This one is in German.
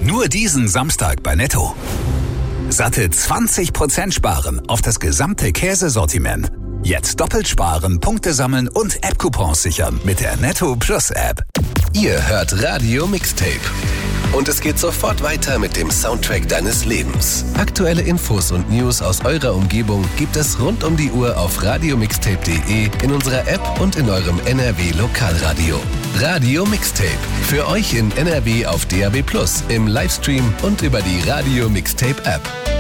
Nur diesen Samstag bei Netto. Satte 20% sparen auf das gesamte Käsesortiment. Jetzt doppelt sparen, Punkte sammeln und App-Coupons sichern mit der Netto Plus App. Ihr hört Radio Mixtape. Und es geht sofort weiter mit dem Soundtrack deines Lebens. Aktuelle Infos und News aus eurer Umgebung gibt es rund um die Uhr auf radiomixtape.de, in unserer App und in eurem NRW Lokalradio. Radio Mixtape. Für euch in NRW auf DAB+, im Livestream und über die Radio Mixtape App.